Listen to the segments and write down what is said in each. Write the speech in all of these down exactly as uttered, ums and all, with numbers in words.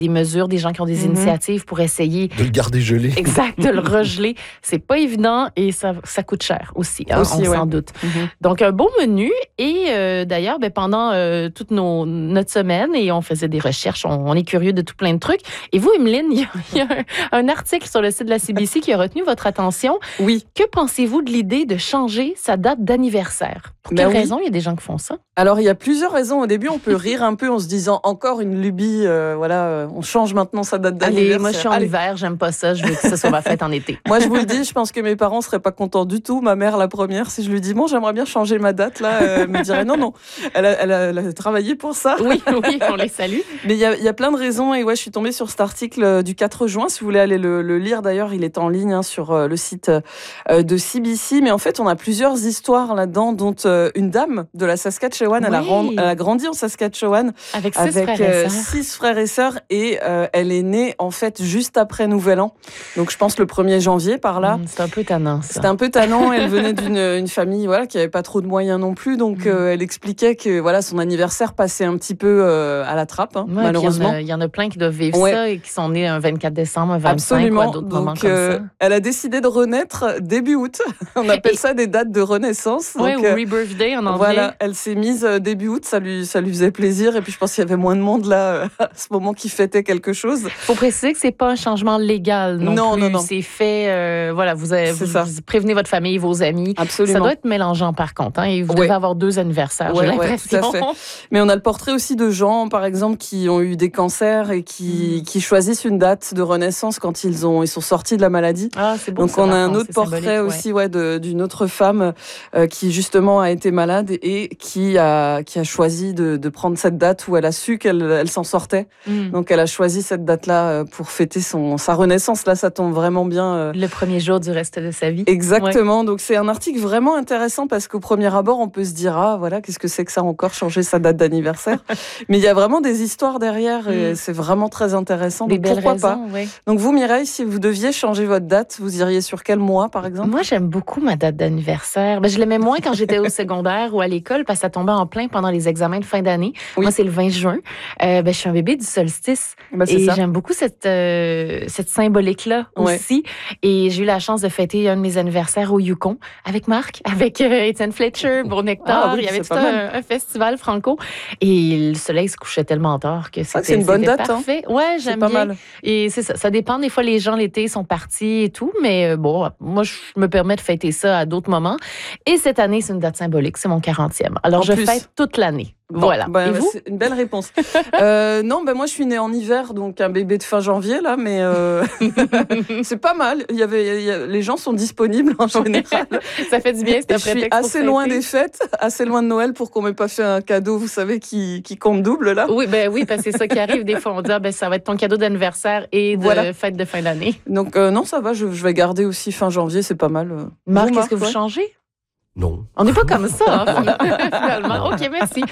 des mesures, des gens qui ont des mm-hmm. initiatives pour essayer... De le garder gelé. Exact, de le regeler. C'est pas évident et ça, ça coûte cher aussi, hein, aussi on ouais. s'en doute. Mm-hmm. Donc, un beau menu. Et euh, d'ailleurs, ben, pendant euh, toute nos, notre semaine, et on faisait des recherches, on, on est curieux de tout plein de trucs. Et vous, Emeline, il y a, il y a un, un article sur le site de la C B C qui a retenu votre attention. Oui. Que pensez-vous de l'idée de changer sa date d'anniversaire? Pour quelle ben raison oui. il y a des gens qui font ça? Alors, il y a plusieurs raisons. Au début, on peut rire un peu en se disant encore une lubie, euh, voilà, euh, on change maintenant sa date d'anniversaire. Allez, moi, je suis en Allez. hiver, j'aime pas ça, je veux que ce soit ma fête en été. Moi, je vous le dis, je pense que mes parents seraient pas contents du tout. Ma mère, la première, si je lui dis, bon, j'aimerais bien changer ma date, là, euh, elle me dirait non, non. Elle a, elle, a, elle a travaillé pour ça. Oui, oui, on les salue. Mais il y a, il y a plein de raisons. Et ouais, je suis tombée sur cet article du quatre juin. Si vous voulez aller le, le lire, d'ailleurs, il est en ligne hein, sur euh, le site euh, de C B C. Mais en fait, on a plusieurs histoires là-dedans, dont euh, une dame de la Saskatchewan, oui. elle, a rend, elle a grandi en Saskatchewan. Avec six avec, frères et euh, sœurs. Six frères et sœurs. Et euh, elle est née, en fait, juste après Nouvel An. Donc, je pense le premier janvier, par là. Mmh, c'est un peu tannant, ça. C'était un peu tannant. Elle venait d'une une famille voilà, qui n'avait pas trop de moyens non plus. Donc, mmh. euh, elle expliquait que voilà, son anniversaire passait un petit peu euh, à la trappe, hein, ouais, malheureusement. Il y, y en a plein qui doivent vivre ouais. ça et qui sont nés un vingt-quatre décembre, un vingt-cinq Absolument. ou à d'autres donc, moments comme euh, ça. Elle a décidé de renaître début août. On appelle et... ça des dates de renaissance. Oui, donc, ou rebirthday en anglais. Voilà, elle s'est mise début août. Ça lui, ça lui faisait plaisir. Et puis, je pense qu'il y avait moins de monde là, à ce moment, qui fêtait quelque chose. Il faut préciser que ce n'est pas un changement légal non, non plus. Non, non, non. C'est fait, euh, voilà, vous, avez, vous, vous prévenez votre famille, vos amis. Absolument. Ça doit être mélangeant par contre. Hein, et vous ouais. devez avoir deux anniversaires, ouais, j'ai l'impression. Ouais, tout à fait. Mais on a le portrait aussi de gens, par exemple, qui ont eu des cancers et qui, mmh. qui choisissent une date de renaissance quand ils, ont, ils sont sortis de la maladie. Ah, c'est beau. Donc on a un autre portrait aussi ouais, de, d'une autre femme euh, qui justement a été malade et qui a, qui a choisi de, de prendre cette date où elle a su qu'elle elle s'en sortait. Mmh. Donc elle a choisi cette date-là pour fêter son, sa renaissance. Là, ça tombe vraiment bien. Euh... Le premier jour du reste de sa vie. Exactement. Ouais. Donc c'est un article vraiment intéressant parce qu'au premier abord, on peut se dire ah voilà, qu'est-ce que c'est que ça encore, changer sa date d'anniversaire. Mais il y a vraiment des histoires derrière et mmh. c'est vraiment très intéressant. Des donc belles pourquoi raisons, pas. Ouais. Donc vous, Mireille, si vous deviez changer votre date, vous iriez sur quel mois, par exemple? Moi, j'aime beaucoup ma date d'anniversaire. Ben, je l'aimais moins quand j'étais au secondaire ou à l'école parce que ça tombait en plein pendant les examens de fin d'année. Oui. Moi, c'est le vingt juin. Euh, ben, je suis un bébé du solstice. Ben, et ça. J'aime beaucoup cette, euh, cette symbolique-là ouais. aussi. Et j'ai eu la chance de fêter un de mes anniversaires au Yukon avec Marc, avec euh, Étienne Fletcher, Bournectar. Ah, oui, il y avait tout un, un festival franco. Et le soleil se couchait tellement tard que c'était, ah, c'est une bonne date, parfait. Hein? Ouais, j'aime c'est pas bien. Mal. Et c'est ça. Ça dépend. Des fois, les gens, l'été, sont partis et tout. Mais bon, moi, je me permets de fêter ça à d'autres moments. Et cette année, c'est une date symbolique. C'est mon quarantième. Alors, en je plus. fête toute l'année. Bon, voilà. Ben, et vous? C'est une belle réponse. euh, non, ben moi je suis née en hiver, donc un bébé de fin janvier là, mais euh... c'est pas mal. Il y avait, il y a... les gens sont disponibles en général. Ça fait du bien. C'est un prétexte. Je suis assez loin des fêtes, assez loin de Noël pour qu'on m'ait pas fait un cadeau, vous savez, qui qui compte double là. Oui, ben oui, parce que c'est ça qui arrive des fois. On dit ah, ben ça va être ton cadeau d'anniversaire et de voilà. fête de fin d'année. Donc euh, non, ça va. Je, je vais garder aussi fin janvier, c'est pas mal. Euh... Marc, est-ce que vous ouais. changez? Non. On n'est pas comme ça, hein, finalement. OK, merci.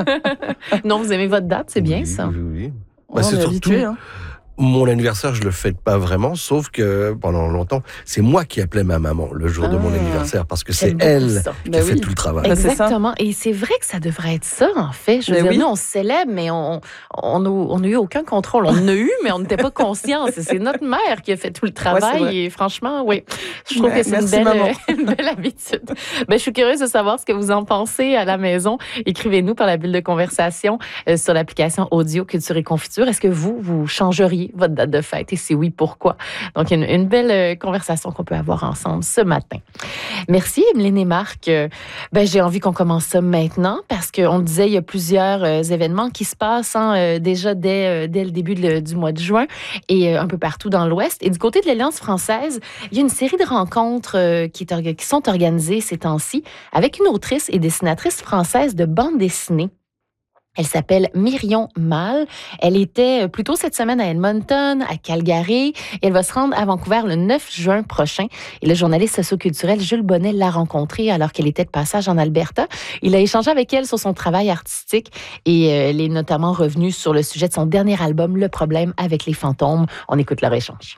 Non, vous aimez votre date, c'est bien oui, ça. Oui, oui. Bah, c'est surtout, habitué, hein. Mon anniversaire, je le fête pas vraiment, sauf que pendant longtemps, c'est moi qui appelais ma maman le jour ah, de mon anniversaire parce que c'est elle ça. qui bah a oui. fait tout le travail. Exactement. Et c'est vrai que ça devrait être ça, en fait. Je veux mais dire, oui. nous, on célèbre, mais on on on n'a eu aucun contrôle. On en a eu, mais on n'était pas conscients. C'est notre mère qui a fait tout le travail. Ouais, et franchement, oui, je trouve ouais, que c'est une belle, une belle habitude. Ben, je suis curieuse de savoir ce que vous en pensez à la maison. Écrivez-nous par la bulle de conversation euh, sur l'application audio Culture et Confiture. Est-ce que vous, vous changeriez votre date de fête? Et si oui, pourquoi? Donc, une, une belle conversation qu'on peut avoir ensemble ce matin. Merci, Emeline et Marc. Ben, j'ai envie qu'on commence ça maintenant parce qu'on le disait, il y a plusieurs euh, événements qui se passent hein, euh, déjà dès, euh, dès le début de, du mois de juin et euh, un peu partout dans l'Ouest. Et du côté de l'Alliance française, il y a une série de rencontres euh, qui, est, qui sont organisées ces temps-ci avec une autrice et dessinatrice française de bande dessinée. Elle s'appelle Myrion Mal. Elle était plus tôt cette semaine à Edmonton, à Calgary, et elle va se rendre à Vancouver le neuf juin prochain. Et le journaliste socioculturel Jules Bonnet l'a rencontrée alors qu'elle était de passage en Alberta. Il a échangé avec elle sur son travail artistique et elle est notamment revenue sur le sujet de son dernier album, Le problème avec les fantômes. On écoute leur échange.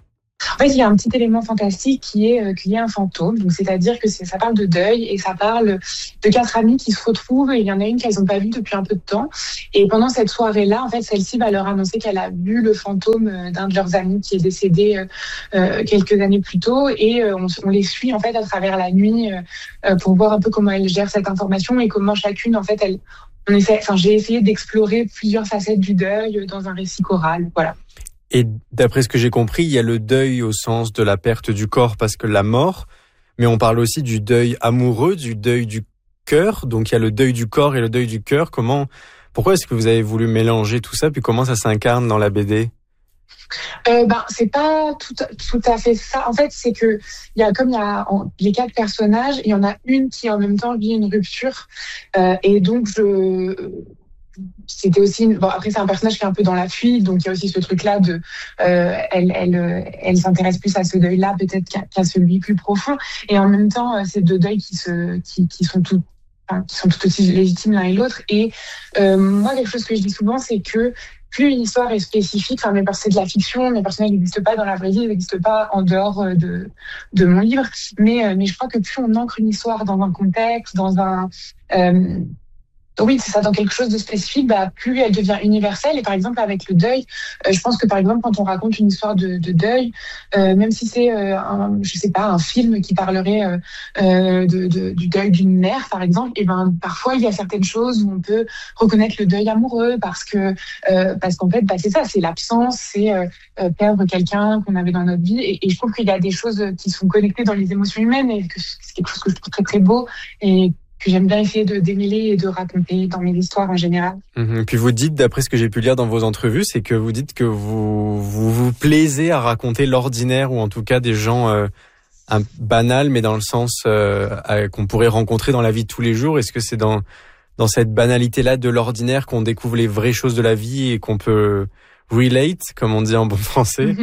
En fait, il y a un petit élément fantastique qui est euh, qu'il y a un fantôme. Donc, c'est-à-dire que c'est, ça parle de deuil et ça parle de quatre amies qui se retrouvent. Et il y en a une qu'elles n'ont pas vue depuis un peu de temps. Et pendant cette soirée-là, en fait, celle-ci va leur annoncer qu'elle a vu le fantôme d'un de leurs amis qui est décédé euh, euh, quelques années plus tôt. Et euh, on, on les suit en fait à travers la nuit euh, pour voir un peu comment elles gèrent cette information et comment chacune, en fait, elle. On essaie, enfin, j'ai essayé d'explorer plusieurs facettes du deuil dans un récit choral. Voilà. Et d'après ce que j'ai compris, il y a le deuil au sens de la perte du corps parce que la mort, mais on parle aussi du deuil amoureux, du deuil du cœur. Donc il y a le deuil du corps et le deuil du cœur. Comment, pourquoi est-ce que vous avez voulu mélanger tout ça, puis comment ça s'incarne dans la B D? Euh, ben c'est pas tout, tout à fait ça. En fait, c'est que il y a comme il y a en, les quatre personnages, il y en a une qui en même temps vit une rupture euh, et donc je c'était aussi une... bon après c'est un personnage qui est un peu dans la fuite, donc il y a aussi ce truc là de euh, elle elle elle s'intéresse plus à ce deuil là peut-être qu'à, qu'à celui plus profond, et en même temps euh, c'est deux deuils qui se qui qui sont tout enfin, qui sont tout aussi légitimes l'un et l'autre. Et euh, moi quelque chose que je dis souvent, c'est que plus une histoire est spécifique, enfin, mais c'est de la fiction, mes personnages n'existent pas dans la vraie vie, ils n'existent pas en dehors de, de mon livre, mais, mais je crois que plus on ancre une histoire dans un contexte, dans un... Euh, oui, c'est ça, dans quelque chose de spécifique, bah, plus elle devient universelle. Et par exemple, avec le deuil, euh, je pense que par exemple, quand on raconte une histoire de, de deuil, euh, même si c'est, euh, un, je sais pas, un film qui parlerait euh, euh, de, de, du deuil d'une mère, par exemple, et ben parfois il y a certaines choses où on peut reconnaître le deuil amoureux parce que euh, parce qu'en fait, bah, c'est ça, c'est l'absence, c'est euh, perdre quelqu'un qu'on avait dans notre vie. Et, et je trouve qu'il y a des choses qui sont connectées dans les émotions humaines et que c'est quelque chose que je trouve très très beau et que j'aime bien essayer de démêler et de raconter dans mes histoires en général. Mmh. Puis vous dites, d'après ce que j'ai pu lire dans vos entrevues, c'est que vous dites que vous vous, vous plaisez à raconter l'ordinaire, ou en tout cas des gens euh, un, banals, mais dans le sens euh, à, qu'on pourrait rencontrer dans la vie de tous les jours. Est-ce que c'est dans, dans cette banalité-là de l'ordinaire qu'on découvre les vraies choses de la vie et qu'on peut relate, comme on dit en bon français?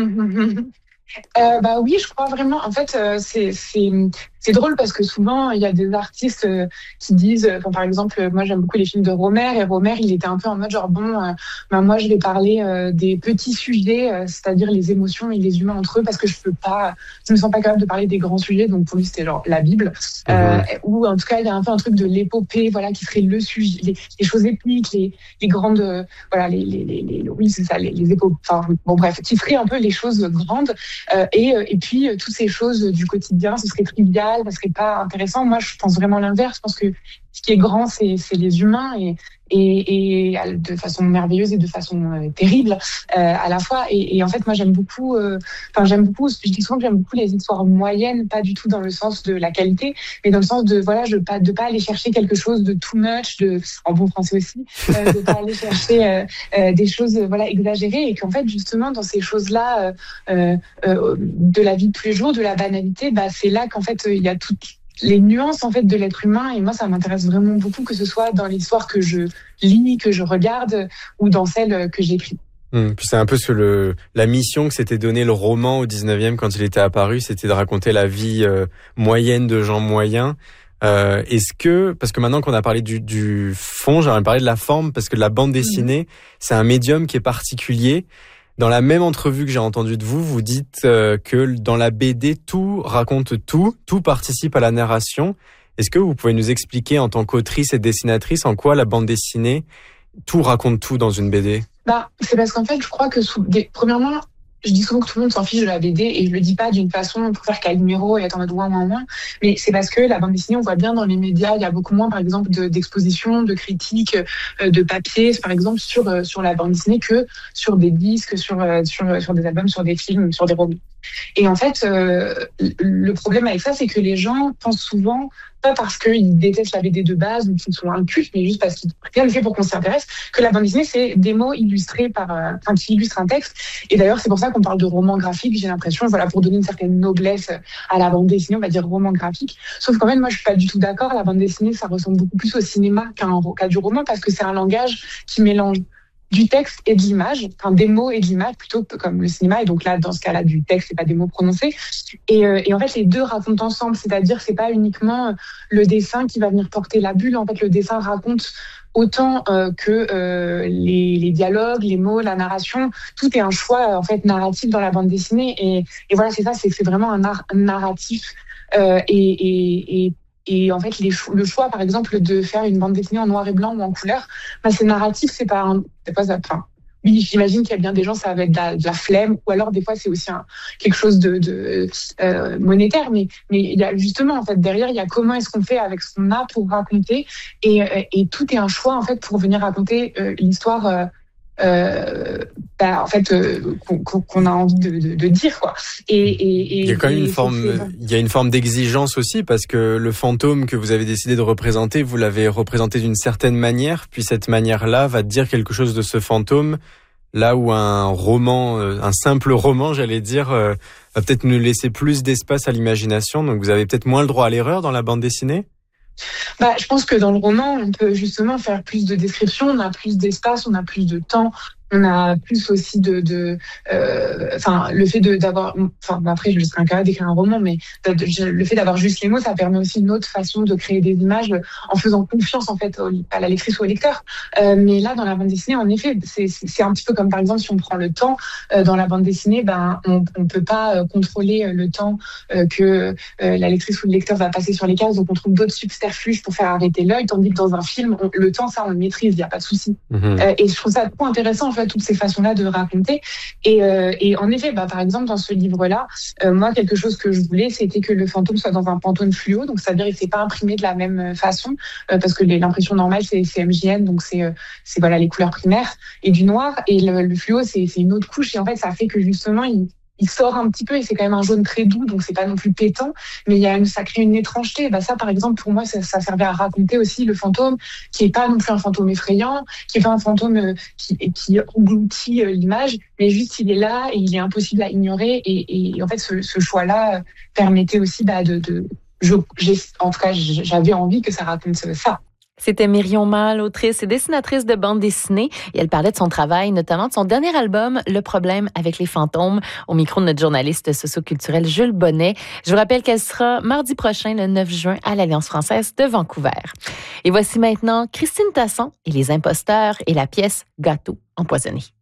Euh, bah oui, je crois vraiment. En fait, euh, c'est c'est c'est drôle parce que souvent il y a des artistes euh, qui disent, euh, par exemple, moi j'aime beaucoup les films de Rohmer, et Rohmer il était un peu en mode genre bon, euh, bah moi je vais parler euh, des petits sujets, euh, c'est-à-dire les émotions et les humains entre eux, parce que je peux pas, je me sens pas capable de parler des grands sujets. Donc pour lui c'était genre la Bible, euh, mmh. ou en tout cas il y a un peu un truc de l'épopée, voilà, qui serait le sujet, les, les choses épiques, les les grandes, euh, voilà, les les les, les oui c'est ça, les, les épopées, enfin bon bref, qui serait un peu les choses grandes. Euh, et, et puis, euh, toutes ces choses du quotidien, ce serait trivial, ce serait pas intéressant. Moi, je pense vraiment l'inverse. Je pense que ce qui est grand, c'est, c'est les humains, et, et, et de façon merveilleuse et de façon euh, terrible euh, à la fois. Et, et en fait, moi, j'aime beaucoup, enfin, euh, j'aime beaucoup, je dis souvent que j'aime beaucoup les histoires moyennes, pas du tout dans le sens de la qualité, mais dans le sens de, voilà, je pas, de pas aller chercher quelque chose de too much, de, en bon français aussi, euh, de pas aller chercher euh, euh, des choses, voilà, exagérées, et qu'en fait, justement, dans ces choses-là, euh, euh, de la vie de tous les jours, de la banalité, bah, c'est là qu'en fait, il y a toutes les nuances en fait de l'être humain, et moi ça m'intéresse vraiment beaucoup, que ce soit dans l'histoire que je lis, que je regarde, ou dans celle que j'écris. Mmh, puis c'est un peu ce, le, la mission que s'était donné le roman au dix-neuvième quand il était apparu, c'était de raconter la vie euh, moyenne de gens moyens. Euh, est-ce que, parce que maintenant qu'on a parlé du, du fond, j'aimerais parler de la forme, parce que la bande dessinée, mmh. c'est un médium qui est particulier. Dans la même entrevue que j'ai entendue de vous, vous dites euh, que dans la B D, tout raconte tout, tout participe à la narration. Est-ce que vous pouvez nous expliquer, en tant qu'autrice et dessinatrice, en quoi la bande dessinée, tout raconte tout dans une B D? Bah, c'est parce qu'en fait, je crois que, sous, des, premièrement, je dis souvent que tout le monde s'en fiche de la B D, et je le dis pas d'une façon pour faire Calimero et être en mode ouin ouin ouin, mais c'est parce que la bande dessinée, on voit bien dans les médias, il y a beaucoup moins, par exemple, de, d'expositions, de critiques, de papiers, par exemple, sur sur la bande dessinée, que sur des disques, sur sur sur des albums, sur des films, sur des romans. Et en fait, euh, le problème avec ça, c'est que les gens pensent souvent, pas parce qu'ils détestent la B D de base ou qu'ils sont incultes, mais juste parce qu'ils rien ne fait pour qu'on s'y intéresse, que la bande dessinée, c'est des mots illustrés par, euh, enfin, qui illustrent un texte. Et d'ailleurs, c'est pour ça qu'on parle de roman graphique, j'ai l'impression, voilà, pour donner une certaine noblesse à la bande dessinée, on va dire roman graphique. Sauf qu'en fait, moi, je suis pas du tout d'accord. La bande dessinée, ça ressemble beaucoup plus au cinéma qu'à, un, qu'à du roman, parce que c'est un langage qui mélange du texte et de l'image, enfin des mots et de l'image, plutôt que comme le cinéma. Et donc là, dans ce cas-là, du texte et pas des mots prononcés. Et, euh, et en fait, les deux racontent ensemble, c'est-à-dire c'est pas uniquement le dessin qui va venir porter la bulle. En fait, le dessin raconte autant euh, que euh, les, les dialogues, les mots, la narration, tout est un choix en fait narratif dans la bande dessinée. Et, et voilà, c'est ça, c'est, c'est vraiment un art narratif. Euh, et, et, et Et en fait, les cho- le choix, par exemple, de faire une bande dessinée en noir et blanc ou en couleur, bah, c'est narratif, c'est pas, un, c'est pas, enfin, oui, j'imagine qu'il y a bien des gens, ça va être de la, de la flemme, ou alors des fois c'est aussi un, quelque chose de, de euh, monétaire, mais mais il y a justement en fait derrière, il y a comment est-ce qu'on fait avec ce qu'on a pour raconter, et et tout est un choix en fait pour venir raconter euh, l'histoire. Euh, Euh, bah, en fait, euh, qu'on, qu'on a envie de, de, de dire, quoi. Et, et, et il y a quand même une forme, il y a une forme d'exigence aussi, parce que le fantôme que vous avez décidé de représenter, vous l'avez représenté d'une certaine manière, puis cette manière-là va dire quelque chose de ce fantôme, là où un roman, un simple roman, j'allais dire, va peut-être nous laisser plus d'espace à l'imagination, donc vous avez peut-être moins le droit à l'erreur dans la bande dessinée. Bah, je pense que dans le roman, on peut justement faire plus de descriptions, on a plus d'espace, on a plus de temps, on a plus aussi de, de, euh, enfin, le fait de d'avoir, enfin, après, je serais incapable d'écrire un roman, mais de, de, le fait d'avoir juste les mots, ça permet aussi une autre façon de créer des images en faisant confiance en fait à la lectrice ou au lecteur. Euh, mais là, dans la bande dessinée, en effet, c'est c'est un petit peu comme par exemple si on prend le temps euh, dans la bande dessinée, ben on on peut pas euh, contrôler le temps euh, que euh, la lectrice ou le lecteur va passer sur les cases, donc on trouve d'autres subterfuges pour faire arrêter l'œil, tandis que dans un film, on, le temps, ça, on le maîtrise, il y a pas de souci. Mmh. Euh, et je trouve ça trop intéressant en fait, toutes ces façons-là de raconter. Et, euh, et en effet, bah, par exemple, dans ce livre-là, euh, moi, quelque chose que je voulais, c'était que le fantôme soit dans un Pantone fluo, donc c'est-à-dire il ne s'est pas imprimé de la même façon, euh, parce que l'impression normale, c'est, c'est M J N, donc c'est, euh, c'est voilà, les couleurs primaires, et du noir, et le, le fluo, c'est, c'est une autre couche, et en fait, ça fait que justement, il il sort un petit peu et c'est quand même un jaune très doux, donc c'est pas non plus pétant, mais il y a une, ça crée une étrangeté. Bah ça, par exemple, pour moi, ça, ça servait à raconter aussi le fantôme, qui est pas non plus un fantôme effrayant, qui est pas un fantôme qui, qui engloutit l'image, mais juste il est là et il est impossible à ignorer. Et, et en fait, ce, ce choix-là permettait aussi bah, de, de je, j'ai, en tout cas, j'avais envie que ça raconte ça. C'était Myrion Mal, autrice et dessinatrice de bande dessinée. Et elle parlait de son travail, notamment de son dernier album, Le problème avec les fantômes, au micro de notre journaliste socio-culturel Jules Bonnet. Je vous rappelle qu'elle sera mardi prochain, le neuf juin, à l'Alliance française de Vancouver. Et voici maintenant Christine Tasson et les imposteurs et la pièce Gâteau empoisonné.